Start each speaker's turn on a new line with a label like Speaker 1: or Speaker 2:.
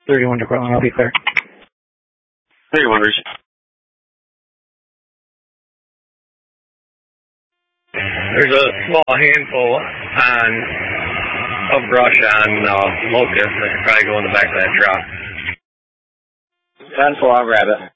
Speaker 1: 31 to Portland, I'll be clear.
Speaker 2: 31, Ridge.
Speaker 3: There's a small handful of brush on Locust that could probably go in the back of that truck.
Speaker 2: 10-4, I'll grab it.